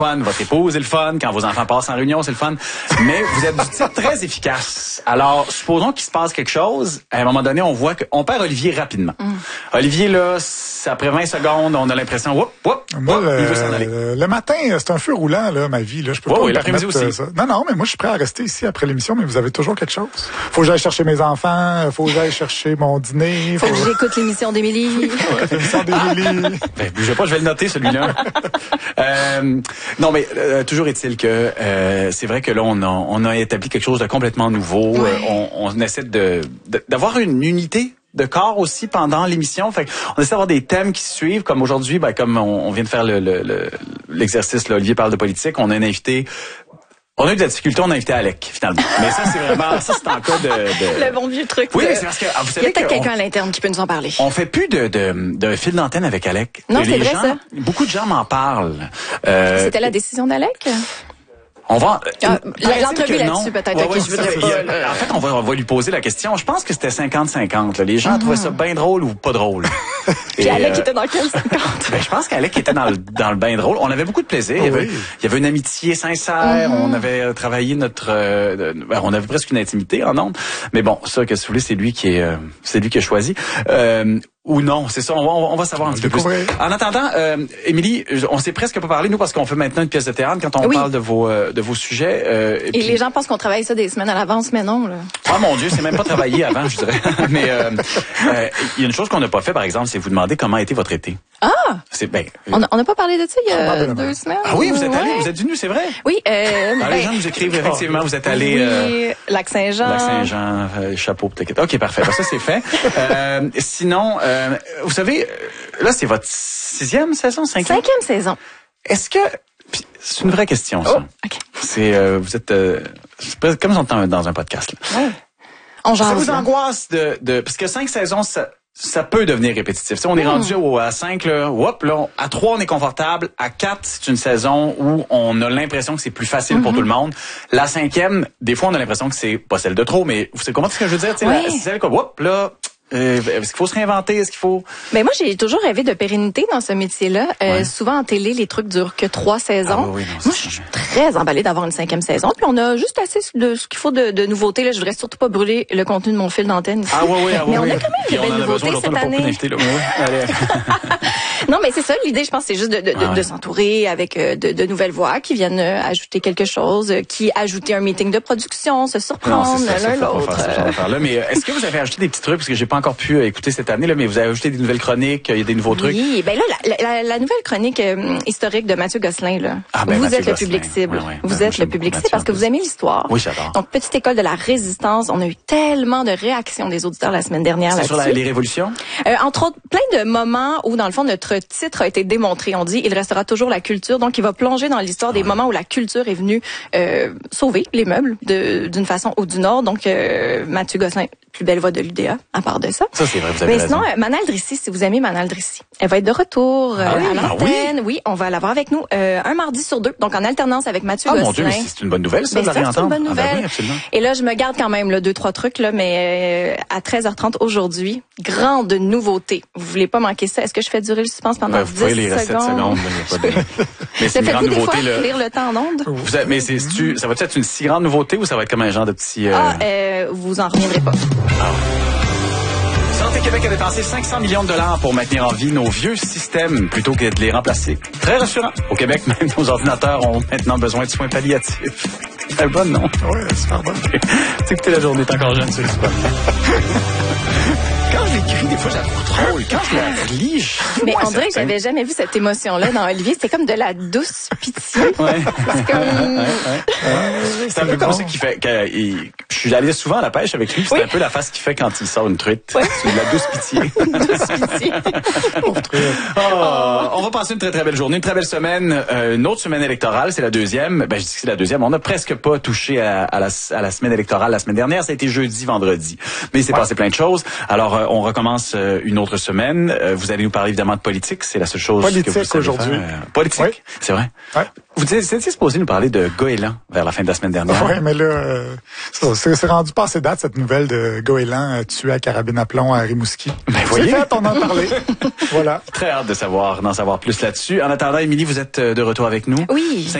fun, votre épouse est le fun, quand vos enfants passent en réunion, c'est le fun. Mais vous êtes du type très efficace. Alors, supposons qu'il se passe quelque chose, à un moment donné, on voit qu'on perd Olivier rapidement. Olivier, là, après 20 secondes, on a l'impression, il veut s'en aller. Le matin, c'est un feu roulant, là, ma vie. Là. Je peux pas me l'après-midi permettre aussi. ça. Non, mais moi, je suis prêt à rester ici après l'émission, mais vous avez toujours quelque chose. Faut que j'aille chercher mes enfants, faut que j'aille chercher mon dîner. Faut que j'écoute l'émission d'Émilie. L'émission d'Émilie. Bougez pas, je vais le noter, celui-là. Non, mais toujours est-il que c'est vrai que là, on a établi quelque chose de complètement nouveau. Ouais. On essaie d'avoir une unité de corps aussi pendant l'émission. Fait on essaie d'avoir des thèmes qui se suivent, comme aujourd'hui, comme on vient de faire l'exercice, là, Olivier parle de politique, on a un invité. On a eu de la difficulté, on a invité Alec, finalement. Mais ça, c'est en cas de... Le bon vieux truc. Oui, c'est parce que, vous savez, il y a peut-être quelqu'un à l'interne qui peut nous en parler. On fait plus de fil d'antenne avec Alec. Non, c'est vrai, ça. Beaucoup de gens m'en parlent. C'était la décision d'Alec? On va... L'entrevue là-dessus, peut-être, je voudrais pas. En fait, on va lui poser la question. Je pense que c'était 50-50. Les gens trouvaient ça bien drôle ou pas drôle. Puis Alec était dans quel 50? Je pense qu'Alec était dans le bien drôle. On avait beaucoup de plaisir. Il y avait une amitié sincère. On avait travaillé on avait presque une intimité en ondes. Mais bon, ça, qu'est-ce que vous voulez, c'est lui qui a choisi. Ou non, c'est ça, on va savoir un petit peu plus. En attendant, Émilie, on s'est presque pas parlé, nous, parce qu'on fait maintenant une pièce de théâtre quand on parle de vos sujets. Et puis... les gens pensent qu'on travaille ça des semaines à l'avance, mais non. Là. Ah mon Dieu, c'est même pas travaillé avant, je dirais. Mais il y a une chose qu'on n'a pas fait, par exemple, c'est vous demander comment a été votre été. Ah! On n'a pas parlé de ça il y a 2 semaines. Ah oui, vous êtes allé, vous êtes venu, c'est vrai? Oui. Les gens nous écrivent, effectivement, vous êtes allé... Oui, Lac-Saint-Jean. Lac-Saint-Jean, chapeau, peut-être. OK, parfait. Ça, c'est fait. Sinon... vous savez, là, c'est votre 6e saison, 5e? 5e saison. Est-ce que... C'est une vraie question, ça. OK. C'est... vous êtes... c'est comme si on était dans un podcast, là. Ouais. On jase, ça vous angoisse de... Parce que 5 saisons, ça peut devenir répétitif. T'sais, on est rendu à 5, là, à 3, on est confortable. À 4, c'est une saison où on a l'impression que c'est plus facile pour tout le monde. La 5e, des fois, on a l'impression que c'est pas celle de trop, mais vous savez comment ce que je veux dire? C'est celle que, là... est-ce qu'il faut se réinventer? Est-ce qu'il faut... Ben moi, j'ai toujours rêvé de pérennité dans ce métier-là. Souvent, en télé, les trucs durent que 3 saisons. Moi, je suis très emballée d'avoir une 5e saison. Puis on a juste assez de ce qu'il faut de nouveautés. Là, je voudrais surtout pas brûler le contenu de mon fil d'antenne ici. Mais on a quand même des belles nouveautés cette année. Non, mais c'est ça. L'idée, je pense, c'est juste de s'entourer avec de nouvelles voix qui viennent ajouter quelque chose, qui ajouter un meeting de production, se surprendre l'un l'autre. Mais est-ce que vous avez ajouté des petits trucs? Parce que j'ai pas encore pu écouter cette année, là, mais vous avez ajouté des nouvelles chroniques, il y a des nouveaux trucs. Oui, ben là, la nouvelle chronique historique de Mathieu Gosselin, là. Vous êtes le public cible. Vous êtes le public cible parce que vous aimez l'histoire. Oui, j'adore. Donc, petite école de la résistance. On a eu tellement de réactions des auditeurs la semaine dernière là-dessus. C'est sur les révolutions? Entre autres, plein de moments où, dans le fond, notre titre a été démontré. On dit, il restera toujours la culture. Donc, il va plonger dans l'histoire des moments où la culture est venue sauver les meubles d'une façon ou d'une autre. Donc, Mathieu Gosselin, plus belle voix de l'UDA, à part de ça. Ça, c'est vrai, vous avez raison. Mais sinon, Manal Drissi, si vous aimez Manal Drissi, elle va être de retour à l'antenne. Oui, on va l'avoir avec nous un mardi sur 2, donc en alternance avec Mathieu Gosselin. Mon Dieu, mais c'est une bonne nouvelle, ça, de la réentendre. C'est une bonne nouvelle. Oui, absolument. Et là, je me garde quand même 2-3 trucs, là, mais à 13h30 aujourd'hui, grande nouveauté. Vous voulez pas manquer ça. Est-ce que je fais durer le suspense pendant 10 secondes? Vous pouvez lire 7 secondes. Mais c'est une grande nouveauté. Lire le temps en ondes? Mais ça va être une si grande nouveauté ou ça va être comme un genre de petit... vous en reviendrez pas. Santé Québec a dépensé 500 millions de dollars pour maintenir en vie nos vieux systèmes plutôt que de les remplacer. Très rassurant. Au Québec, même nos ordinateurs ont maintenant besoin de soins palliatifs. C'est bonne, non? Oui, super bonne. Écoutez, la journée est encore jeune, c'est super. Quand je l'écris, des fois, je la trouve drôle. Quand je la relis, mais on dirait que j'avais jamais vu cette émotion-là dans Olivier. C'était comme de la douce pitié. C'est comme... C'est un peu comme ça qu'il fait. Je suis allé souvent à la pêche avec lui. C'est un peu la face qu'il fait quand il sort une truite. C'est de la douce pitié. Douce pitié. On va passer une très, très belle journée, une très belle semaine. Une autre semaine électorale, c'est la deuxième. Je dis que c'est la deuxième. On n'a presque pas touché à la semaine électorale la semaine dernière. Ça a été jeudi, vendredi. Mais il s'est passé plein de choses. Alors, on recommence une autre semaine. Vous allez nous parler évidemment de politique. C'est la seule chose que vous savez aujourd'hui. Politique, oui. C'est vrai. Ouais. Vous étiez supposé nous parler de Goéland vers la fin de la semaine dernière. Oui, mais là, c'est rendu passé date, cette nouvelle de Goéland tué à carabine à plomb à Rimouski. Ben, voyez. C'est fait, on en parlait. Voilà. Très hâte d'en savoir plus là-dessus. En attendant, Émilie, vous êtes de retour avec nous. Oui.